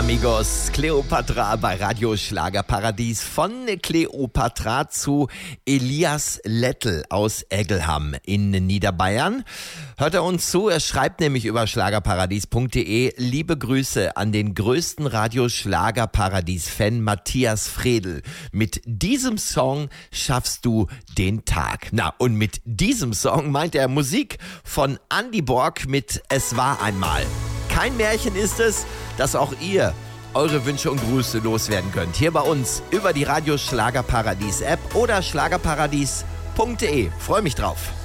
Amigos, Cleopatra bei Radio Schlagerparadies. Von Cleopatra zu Elias Lettl aus Eggelham in Niederbayern. Hört er uns zu, er schreibt nämlich über schlagerparadies.de: Liebe Grüße an den größten Radio Schlagerparadies-Fan Matthias Fredel. Mit diesem Song schaffst du den Tag. Na, und mit diesem Song meint er Musik von Andy Borg mit Es war einmal. Kein Märchen ist es, dass auch ihr eure Wünsche und Grüße loswerden könnt. Hier bei uns über die Radio Schlagerparadies App oder schlagerparadies.de. Freue mich drauf.